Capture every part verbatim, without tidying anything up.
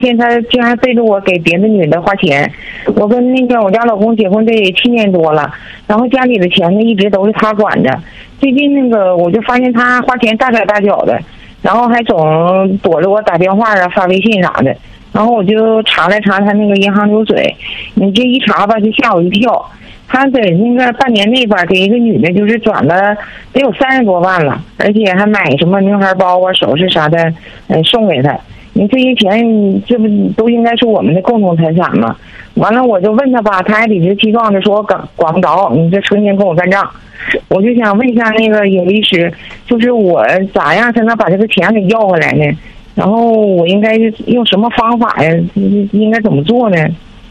现他竟然背着我给别的女的花钱。我跟那个我家老公结婚得七年多了，然后家里的钱呢一直都是他管着。最近那个我就发现他花钱大手大脚的，然后还总躲着我打电话啊、发微信啥的。然后我就查了查他那个银行流水，你这一查吧，就吓我一跳。他在那个半年内吧，给一个女的，就是转了得有三十多万了，而且还买什么名牌包啊、首饰啥的，嗯，送给他。你这些钱，这不都应该是我们的共同财产吗？完了，我就问他吧，他还理直气壮的说我管管不着，你这成天跟我干仗。我就想问一下那个尹律师，就是我咋样才能把这个钱给要回来呢？然后我应该用什么方法呀？应该怎么做呢？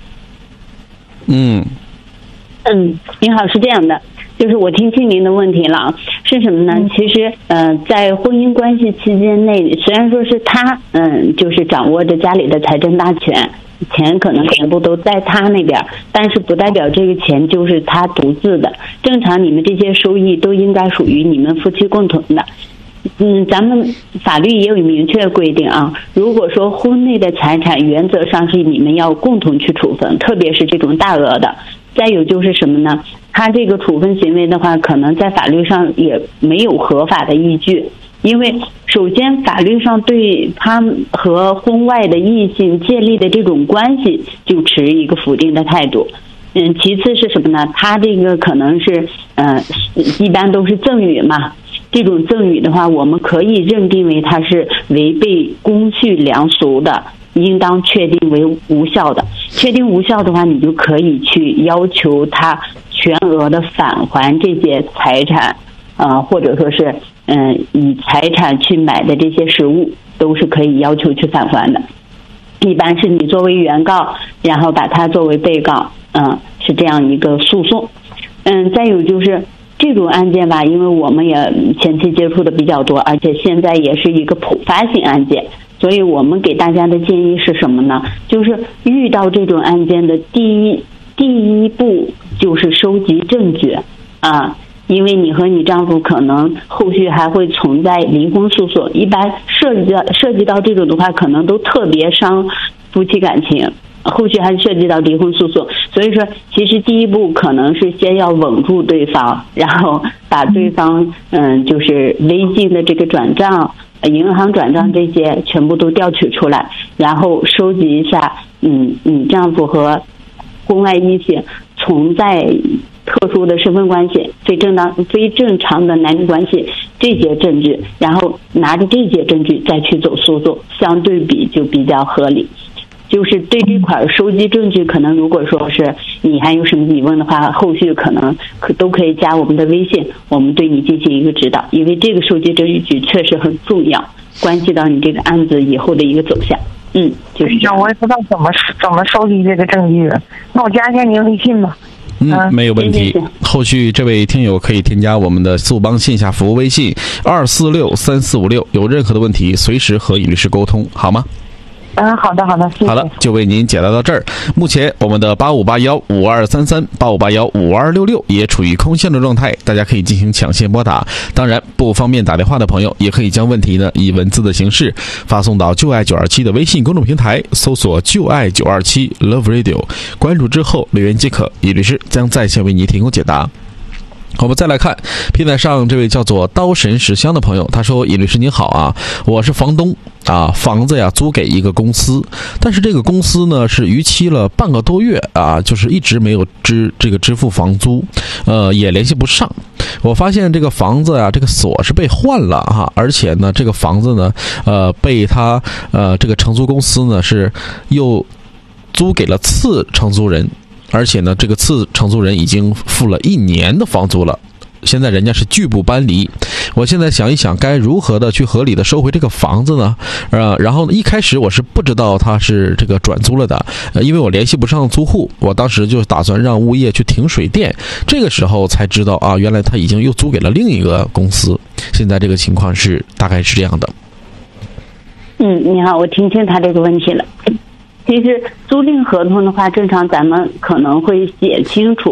嗯嗯，您好，是这样的，就是我听清您的问题了，是什么呢？ 嗯、 其实，呃，在婚姻关系期间内，虽然说是他，嗯，就是掌握着家里的财政大权，钱可能全部都在他那边，但是不代表这个钱就是他独自的。正常，你们这些收益都应该属于你们夫妻共同的。嗯，咱们法律也有明确规定啊。如果说婚内的财产，原则上是你们要共同去处分，特别是这种大额的。再有就是什么呢？他这个处分行为的话，可能在法律上也没有合法的依据，因为首先法律上对他和婚外的异性建立的这种关系就持一个否定的态度。嗯，其次是什么呢？他这个可能是呃，一般都是赠与嘛。这种赠与的话，我们可以认定为它是违背公序良俗的，应当确定为无效的。确定无效的话，你就可以去要求他全额的返还这些财产，呃，或者说是嗯、呃，以财产去买的这些实物，都是可以要求去返还的。一般是你作为原告，然后把他作为被告，嗯、呃，是这样一个诉讼。嗯，再有就是这种案件吧，因为我们也前期接触的比较多，而且现在也是一个普发性案件，所以我们给大家的建议是什么呢？就是遇到这种案件的第一第一步就是收集证据啊，因为你和你丈夫可能后续还会存在离婚诉讼，一般涉及到涉及到这种的话，可能都特别伤夫妻感情。后续还涉及到离婚诉讼，所以说其实第一步可能是先要稳住对方，然后把对方嗯就是微信的这个转账、银行转账这些全部都调取出来，然后收集一下嗯你丈夫和婚外异性存在特殊的身份关系、非正当非正常的男女关系这些证据，然后拿着这些证据再去走诉讼，相对比就比较合理。就是对这块收集证据，可能如果说是你还有什么疑问的话，后续可能可都可以加我们的微信，我们对你进行一个指导，因为这个收集证据确实很重要，关系到你这个案子以后的一个走向。嗯，就是这样。 我也不知道怎么怎么收集这个证据，那我加一下您微信吧。 嗯，没有问题。后续这位听友可以添加我们的速帮线下服务微信二四六三四五六，有任何的问题随时和尹律师沟通，好吗？ 嗯，好的，好的，谢谢。 好了，就为您解答到这儿。目前我们的八五八幺五二三三、八五八幺五二六六也处于空线的状态，大家可以进行抢先拨打。当然，不方便打电话的朋友，也可以将问题呢以文字的形式发送到就爱九二七的微信公众平台，搜索就爱九二七 Love Radio， 关注之后留言即可，尹律师将在线为您提供解答。我们再来看平台上这位叫做刀神石香的朋友，他说：尹律师您好啊，我是房东啊，房子呀租给一个公司，但是这个公司呢是逾期了半个多月啊，就是一直没有支这个支付房租，呃也联系不上。我发现这个房子啊，这个锁是被换了哈，而且呢这个房子呢呃被他呃这个承租公司呢是又租给了次承租人。而且呢，这个次承租人已经付了一年的房租了，现在人家是拒不搬离。我现在想一想，该如何的去合理的收回这个房子呢？呃，然后呢，一开始我是不知道他是这个转租了的，呃，因为我联系不上租户，我当时就打算让物业去停水电，这个时候才知道啊，原来他已经又租给了另一个公司。现在这个情况是大概是这样的。 嗯，你好，我听清他这个问题了。其实租赁合同的话，正常咱们可能会写清楚，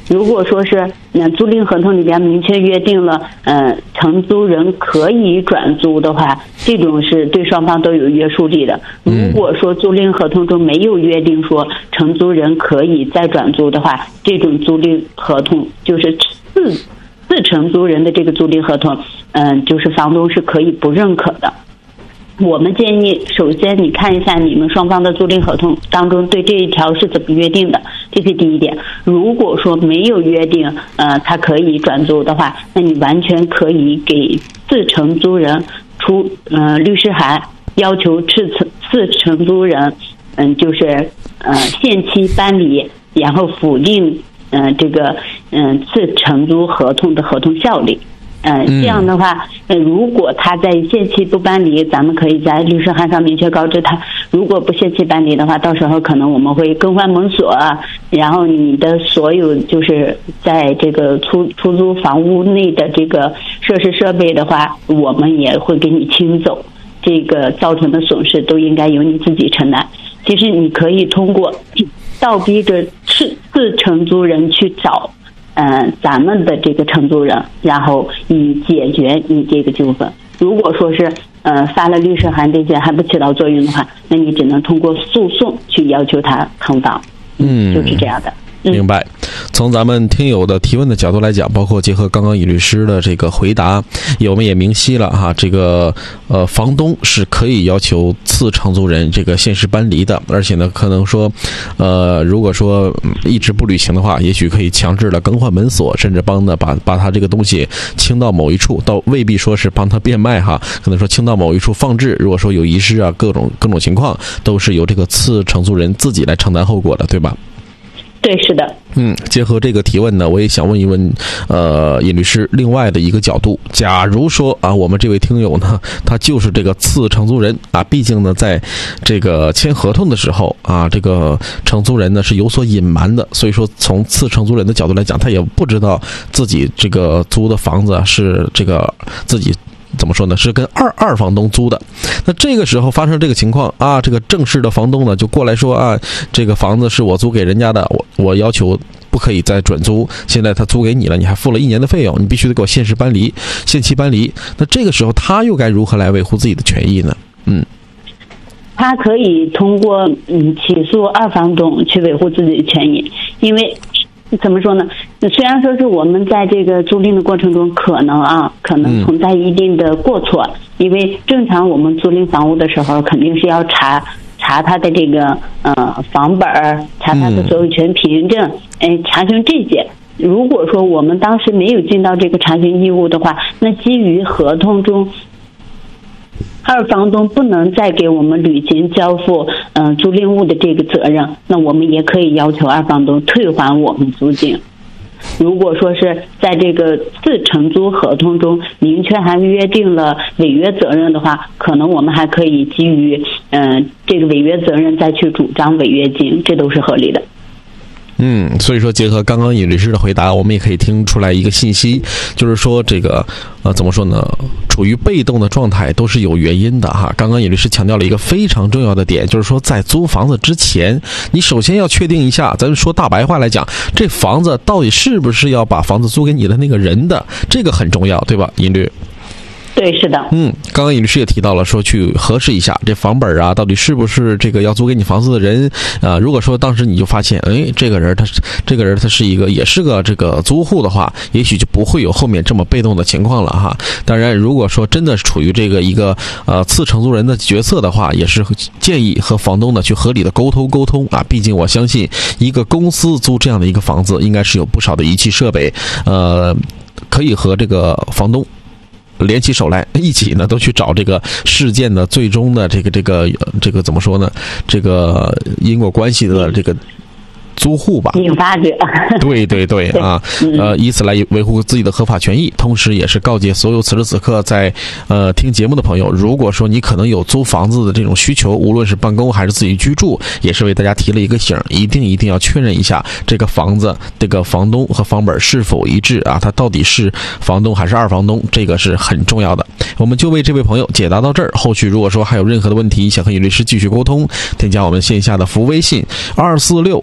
如果说是那、呃、租赁合同里边明确约定了，呃，承租人可以转租的话，这种是对双方都有约束力的。如果说租赁合同中没有约定说承租人可以再转租的话，这种租赁合同就是自自承租人的这个租赁合同，嗯、呃，就是房东是可以不认可的。我们建议，首先你看一下你们双方的租赁合同当中对这一条是怎么约定的，这是第一点。如果说没有约定，呃，他可以转租的话，那你完全可以给自承租人出呃律师函，要求次次承租人，嗯、呃，就是呃限期搬离，然后否定呃这个嗯、呃、次承租合同的合同效力。呃，这样的话，呃，如果他在限期不搬离，咱们可以在律师函上明确告知他，如果不限期搬离的话，到时候可能我们会更换门锁，然后你的所有就是在这个出出租房屋内的这个设施设备的话，我们也会给你清走，这个造成的损失都应该由你自己承担。其实你可以通过倒逼着次次承租人去找。呃，咱们的这个承租人，然后以解决你这个纠纷。如果说是呃发了律师函这些还不起到作用的话，那你只能通过诉讼去要求他腾房。嗯，就是这样的。 明白。从咱们听友的提问的角度来讲，包括结合刚刚尹律师的这个回答，我们也明晰了哈，这个呃房东是可以要求次承租人这个限时搬离的，而且呢，可能说，呃，如果说一直不履行的话，也许可以强制的更换门锁，甚至帮呢把把他这个东西清到某一处，倒未必说是帮他变卖哈，可能说清到某一处放置。如果说有遗失啊，各种各种情况都是由这个次承租人自己来承担后果的，对吧？ 对，是的。 嗯，结合这个提问呢，我也想问一问，呃，尹律师，另外的一个角度，假如说啊，我们这位听友呢，他就是这个次承租人啊，毕竟呢，在这个签合同的时候啊，这个承租人呢是有所隐瞒的，所以说从次承租人的角度来讲，他也不知道自己这个租的房子是这个自己。怎么说呢？是跟二二房东租的。那这个时候发生这个情况啊，这个正式的房东呢就过来说啊，这个房子是我租给人家的，我我要求不可以再转租。现在他租给你了，你还付了一年的费用，你必须得给我限时搬离、限期搬离。那这个时候他又该如何来维护自己的权益呢？嗯， 他可以通过嗯起诉二房东去维护自己的权益，因为。怎么说呢？虽然说是我们在这个租赁的过程中可能啊，可能存在一定的过错，嗯、因为正常我们租赁房屋的时候，肯定是要查查他的这个呃房本，查他的所有权凭证，哎、嗯，查询这些。如果说我们当时没有尽到这个查询义务的话，那基于合同中。二房东不能再给我们履行交付嗯、呃、租赁物的这个责任，那我们也可以要求二房东退还我们租金。如果说是在这个次承租合同中明确还约定了违约责任的话，可能我们还可以基于嗯、呃、这个违约责任再去主张违约金，这都是合理的。 嗯，所以说结合刚刚尹律师的回答，我们也可以听出来一个信息，就是说这个呃怎么说呢，处于被动的状态都是有原因的哈。刚刚尹律师强调了一个非常重要的点，就是说在租房子之前，你首先要确定一下，咱们说大白话来讲，这房子到底是不是要把房子租给你的那个人的，这个很重要，对吧，尹律？ 对，是的。 嗯，刚刚尹律师也提到了，说去核实一下这房本啊，到底是不是这个要租给你房子的人啊、呃？如果说当时你就发现，哎，这个人他这个人他是一个也是个这个租户的话，也许就不会有后面这么被动的情况了哈。当然，如果说真的是处于这个一个呃次承租人的角色的话，也是建议和房东呢去合理的沟通沟通啊。毕竟我相信一个公司租这样的一个房子，应该是有不少的仪器设备，呃，可以和这个房东。联起手来，一起呢都去找这个事件的最终的这个这个这个怎么说呢？这个因果关系的这个租户吧， 引发者， 对对对啊，呃，以此来维护自己的合法权益，同时也是告诫所有此时此刻在呃听节目的朋友，如果说你可能有租房子的这种需求，无论是办公还是自己居住，也是为大家提了一个醒，一定一定要确认一下这个房子这个房东和房本是否一致啊，他到底是房东还是二房东，这个是很重要的。我们就为这位朋友解答到这儿，后续如果说还有任何的问题想和尹律师继续沟通，添加我们线下的服务微信二四六三四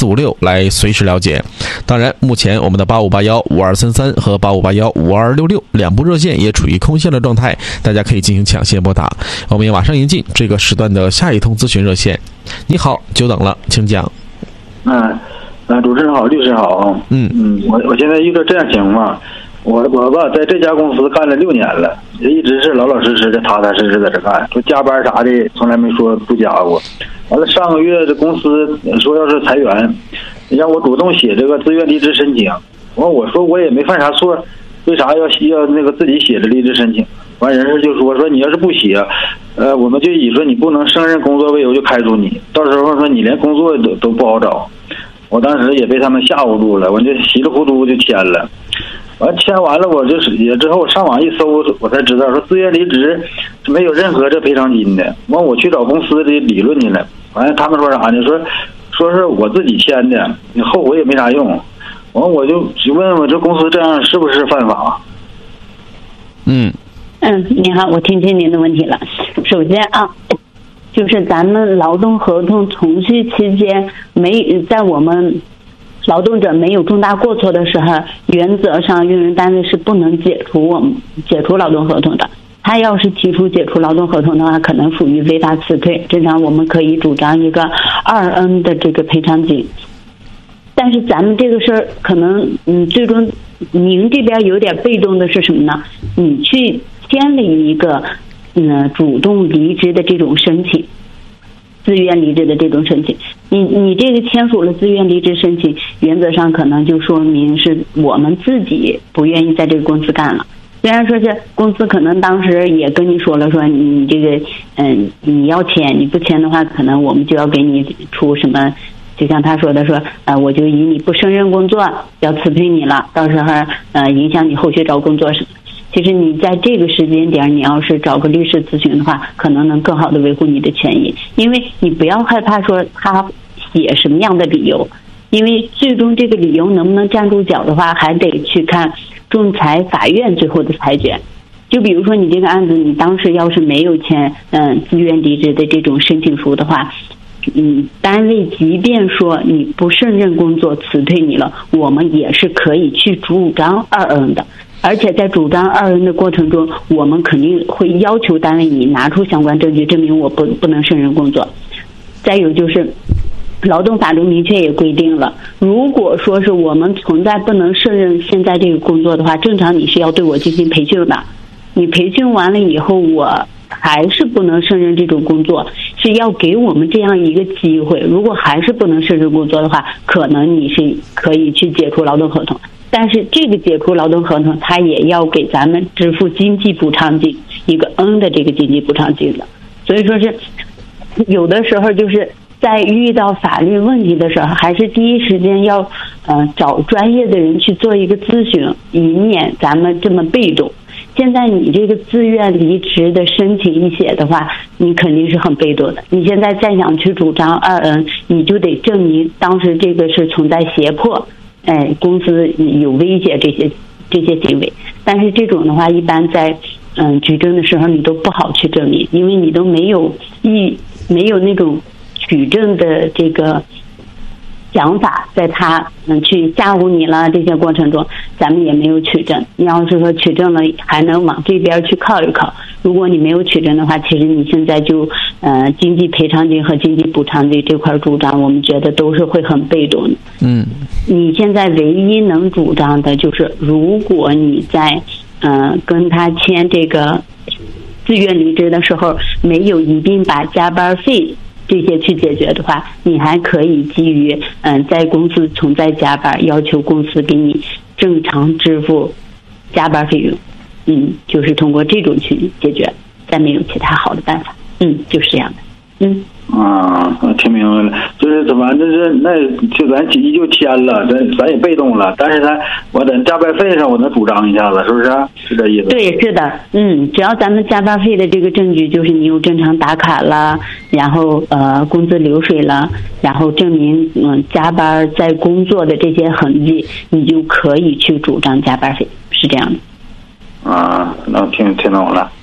四五六来随时了解。当然，目前我们的八五八幺五二三三和八五八幺五二六六两部热线也处于空线的状态，大家可以进行抢先拨打。我们也马上迎进这个时段的下一通咨询热线。你好，久等了，请讲。 嗯，呃，主持人好，律师好。 嗯嗯，我我现在遇到这样情况，我我吧在这家公司干了六年了，一直是老老实实的、踏踏实实在这干，说加班啥的从来没说不加过。完了上个月这公司说要是裁员，让我主动写这个自愿离职申请。完我说我也没犯啥错，为啥要要那个自己写着离职申请？完人事就说说你要是不写，呃，我们就以说你不能胜任工作为由就开除你，到时候说你连工作都都不好找。我当时也被他们吓唬住了，我就稀里糊涂就签了。完签完了，我就是也之后上网一搜，我才知道说自愿离职是没有任何这赔偿金的。完我去找公司的理论去了，完了他们说啥呢？说说是我自己签的，你后悔也没啥用。完我就就问问这公司这样是不是犯法？ 嗯嗯，你好，我听清您的问题了。首先啊，就是咱们劳动合同从续期间没在我们劳动者没有重大过错的时候，原则上用人单位是不能解除我们解除劳动合同的。他要是提出解除劳动合同的话，可能属于违法辞退，这样我们可以主张一个二 N 的这个赔偿金。但是咱们这个事儿可能，嗯，最终您这边有点被动的是什么呢？你去签了一个，嗯，主动离职的这种申请。自愿离职的这种申请，你你这个签署了自愿离职申请，原则上可能就说明是我们自己不愿意在这个公司干了。虽然说是公司可能当时也跟你说了，说你这个嗯你要签，你不签的话，可能我们就要给你出什么，就像他说的说，呃我就以你不胜任工作要辞退你了，到时候呃影响你后续找工作什么。其实你在这个时间点，你要是找个律师咨询的话，可能能更好的维护你的权益。因为你不要害怕说他写什么样的理由，因为最终这个理由能不能站住脚的话，还得去看仲裁法院最后的裁决。就比如说你这个案子，你当时要是没有签嗯自愿离职的这种申请书的话，嗯，单位即便说你不胜任工作辞退你了，我们也是可以去主张二 N 的。而且在主张二 N 的过程中，我们肯定会要求单位你拿出相关证据，证明我不不能胜任工作。再有就是，劳动法中明确也规定了，如果说是我们存在不能胜任现在这个工作的话，正常你是要对我进行培训的。你培训完了以后，我还是不能胜任这种工作，是要给我们这样一个机会。如果还是不能胜任工作的话，可能你是可以去解除劳动合同。但是这个解除劳动合同，他也要给咱们支付经济补偿金，一个 N 的这个经济补偿金的。所以说是有的时候就是在遇到法律问题的时候，还是第一时间要呃找专业的人去做一个咨询，以免咱们这么被动。现在你这个自愿离职的申请一写的话，你肯定是很被动的。你现在再想去主张二 N， 你就得证明当时这个是存在胁迫。哎，公司有威胁这些这些行为，但是这种的话，一般在嗯举证的时候，你都不好去证明，因为你都没有一没有那种举证的这个想法，在他嗯去吓唬你了这些过程中，咱们也没有取证。你要是说取证了，还能往这边去靠一靠。如果你没有取证的话，其实你现在就呃经济赔偿金和经济补偿金这块主张，我们觉得都是会很被动的。 嗯， 你现在唯一能主张的就是，如果你在呃跟他签这个自愿离职的时候，没有一并把加班费这些去解决的话，你还可以基于嗯、呃、在公司存在加班，要求公司给你正常支付加班费用。嗯，就是通过这种去解决，再没有其他好的办法。嗯，就是这样的。嗯。 啊，听明白了，就是怎么，就是那就咱依旧签了，咱咱也被动了，但是他我在加班费上我能主张一下子，是不是？是这意思？ 对，是的，嗯，只要咱们加班费的这个证据，就是你有正常打卡了，然后呃工资流水了，然后证明嗯、呃、加班在工作的这些痕迹，你就可以去主张加班费，是这样的。 啊，那听听懂了。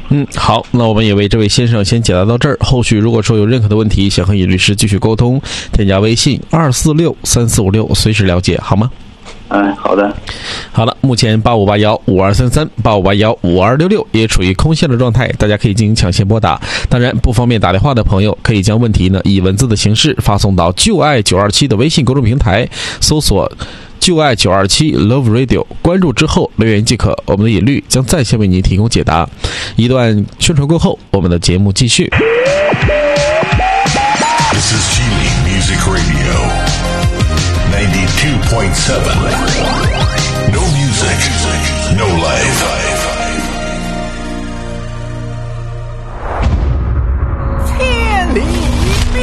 嗯，好，那我们也为这位先生先解答到这儿。后续如果说有任何的问题，想和尹律师继续沟通，添加微信二四六三四五六，随时了解，好吗？ 哎，好的。 好了，目前八五八幺五二三三、八五八幺五二六六也处于空线的状态，大家可以进行抢先拨打。当然，不方便打电话的朋友，可以将问题呢以文字的形式发送到就爱九二七的微信公众平台，搜索就爱九二七 Love Radio， 关注之后留言即可，我们的尹律将在线为您提供解答。一段宣传过后，我们的节目继续。 This is Healing Music Radio ninety-two point seven